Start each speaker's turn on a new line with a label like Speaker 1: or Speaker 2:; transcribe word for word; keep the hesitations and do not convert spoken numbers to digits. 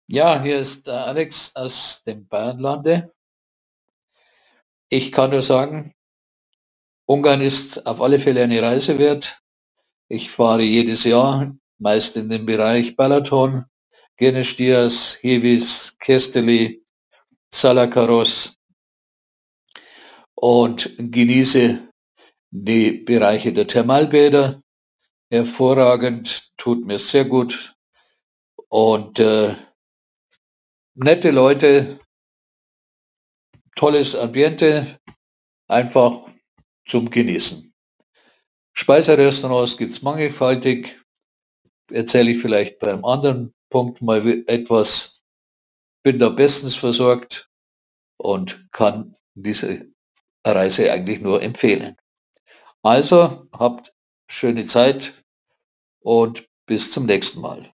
Speaker 1: Ja, hier ist der Alex aus dem Bayernlande. Ich kann nur sagen, Ungarn ist auf alle Fälle eine Reise wert. Ich fahre jedes Jahr, meist in den Bereich Balaton, Genestias, Hevis, Kesteli, Salakaros und genieße die Bereiche der Thermalbäder. Hervorragend, tut mir sehr gut und äh, nette Leute, tolles Ambiente, einfach zum Genießen. Speiserestaurants gibt es mannigfaltig. Erzähle ich vielleicht beim anderen Punkt mal etwas. Bin da bestens versorgt und kann diese Reise eigentlich nur empfehlen. Also habt schöne Zeit und bis zum nächsten Mal.